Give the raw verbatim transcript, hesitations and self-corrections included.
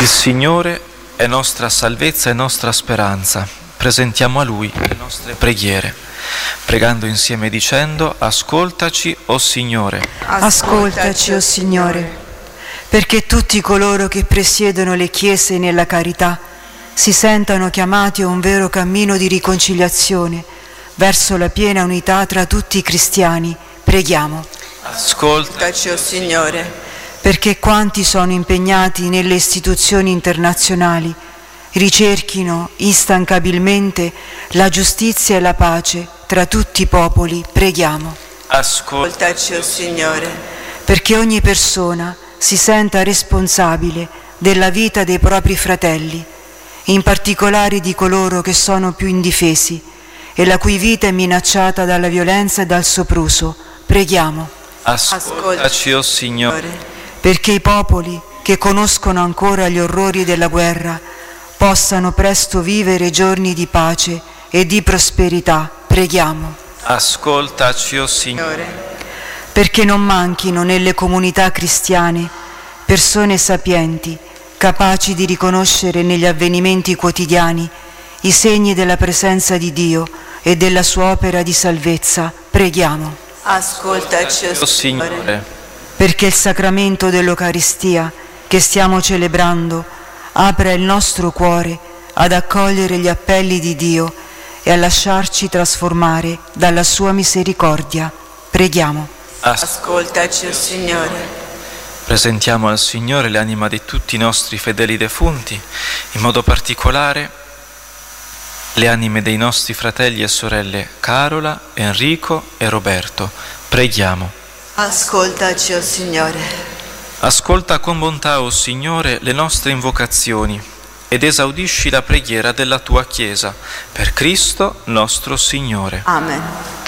Il Signore è nostra salvezza e nostra speranza. Presentiamo a Lui le nostre preghiere, pregando insieme dicendo: ascoltaci, o Signore. Ascoltaci, o Signore, perché tutti coloro che presiedono le chiese nella carità si sentano chiamati a un vero cammino di riconciliazione verso la piena unità tra tutti i cristiani. Preghiamo. Ascoltaci, o Signore, perché quanti sono impegnati nelle istituzioni internazionali ricerchino instancabilmente la giustizia e la pace tra tutti i popoli. Preghiamo. Ascoltaci, o Signore, perché ogni persona si senta responsabile della vita dei propri fratelli, in particolare di coloro che sono più indifesi e la cui vita è minacciata dalla violenza e dal sopruso. Preghiamo. Ascoltaci, o Signore, perché i popoli che conoscono ancora gli orrori della guerra possano presto vivere giorni di pace e di prosperità. Preghiamo. Ascoltaci, o Signore, perché non manchino nelle comunità cristiane persone sapienti, capaci di riconoscere negli avvenimenti quotidiani i segni della presenza di Dio e della sua opera di salvezza. Preghiamo. Ascoltaci, o Signore, perché il sacramento dell'Eucaristia che stiamo celebrando apra il nostro cuore ad accogliere gli appelli di Dio e a lasciarci trasformare dalla sua misericordia. Preghiamo. Ascoltaci, o Signore, presentiamo al Signore l'anima di tutti i nostri fedeli defunti, in modo particolare le anime dei nostri fratelli e sorelle Carola, Enrico e Roberto. Preghiamo. ascoltaci, o Signore, Ascolta con bontà, o Signore, le nostre invocazioni ed esaudisci la preghiera della tua Chiesa, per Cristo nostro Signore. Amen.